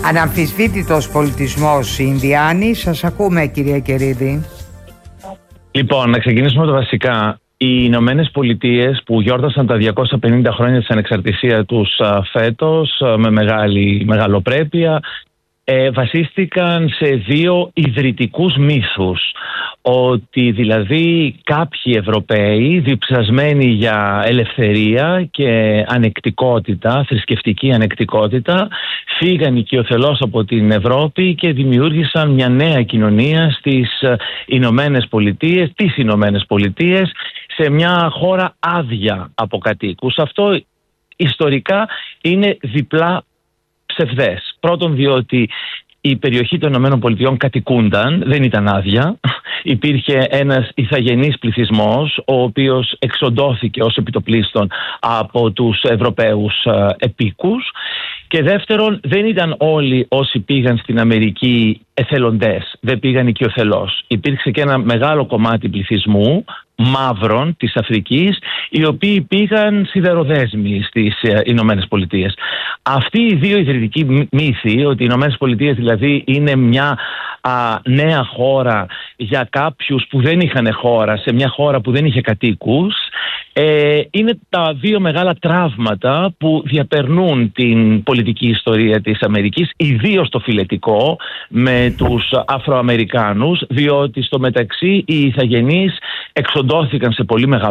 Αναμφισβήτητος πολιτισμός Ινδιάνη. Σας ακούμε, κυρία Κερίδη. Λοιπόν, να ξεκινήσουμε με το βασικά. Οι Ηνωμένες Πολιτείες που γιόρτασαν τα 250 χρόνια της ανεξαρτησία τους φέτος με μεγάλη μεγαλοπρέπεια βασίστηκαν σε δύο ιδρυτικούς μύθους. Ότι δηλαδή κάποιοι Ευρωπαίοι διψασμένοι για ελευθερία και ανεκτικότητα, θρησκευτική ανεκτικότητα, φύγαν οικειοθελώς από την Ευρώπη και δημιούργησαν μια νέα κοινωνία στις Ηνωμένες Πολιτείες, τις Ηνωμένες Πολιτείες, σε μια χώρα άδεια από κατοίκους. Αυτό ιστορικά είναι διπλά ψευδές. Πρώτον, διότι η περιοχή των ΗΠΑ κατοικούνταν, δεν ήταν άδεια. Υπήρχε ένας ηθαγενής πληθυσμός, ο οποίος εξοντώθηκε ως επιτοπλίστων από τους Ευρωπαίους επίκους. Και δεύτερον, δεν ήταν όλοι όσοι πήγαν στην Αμερική εθελοντές, δεν πήγαν οικειοθελώς. Υπήρξε και ένα μεγάλο κομμάτι πληθυσμού μαύρων της Αφρικής, οι οποίοι πήγαν σιδεροδέσμοι στις Ηνωμένες Πολιτείες. Αυτοί οι δύο ιδρυτικοί μύθοι, ότι οι Ηνωμένες Πολιτείες δηλαδή είναι μια νέα χώρα για κάποιους που δεν είχαν χώρα, σε μια χώρα που δεν είχε κατοίκους, είναι τα δύο μεγάλα τραύματα που διαπερνούν την πολιτική ιστορία της Αμερικής, ιδίως το φυλετικό με τους Αφροαμερικάνους, διότι στο μεταξύ οι ηθαγενείς εξοντώθηκαν σε πολύ μεγάλο